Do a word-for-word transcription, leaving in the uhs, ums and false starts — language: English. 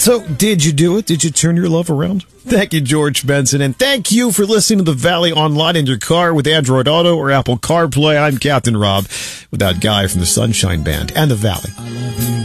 So, did you do it? Did you turn your love around? Thank you, George Benson, and thank you for listening to the Valley Online in your car with Android Auto or Apple CarPlay. I'm Captain Rob, with that guy from the Sunshine Band and the Valley.